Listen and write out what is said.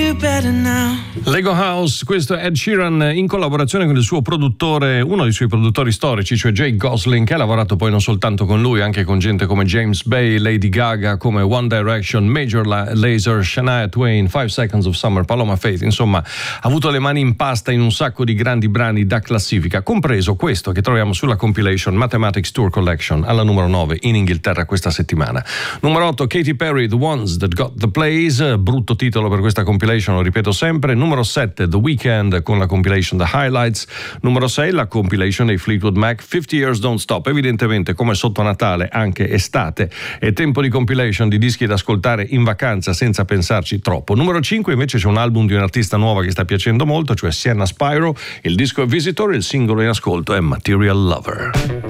you better now. Lego House, questo è Ed Sheeran in collaborazione con il suo produttore, uno dei suoi produttori storici, cioè Jake Gosling, che ha lavorato poi non soltanto con lui, anche con gente come James Bay, Lady Gaga, come One Direction, Major Lazer, Shania Twain, 5 Seconds of Summer, Paloma Faith. Insomma, ha avuto le mani in pasta in un sacco di grandi brani da classifica, compreso questo che troviamo sulla compilation Mathematics Tour Collection alla numero 9 in Inghilterra questa settimana. Numero 8, Katy Perry, The Ones That Got the Plays, brutto titolo per questa compilation, lo ripeto sempre. Numero 7, The Weeknd con la compilation The Highlights. Numero 6, la compilation dei Fleetwood Mac, 50 Years Don't Stop. Evidentemente, come sotto Natale, anche estate, è tempo di compilation di dischi da ascoltare in vacanza senza pensarci troppo. Numero 5 invece c'è un album di un'artista nuova che sta piacendo molto, cioè Sienna Spyro. Il disco è Visitor, il singolo in ascolto è Material Lover.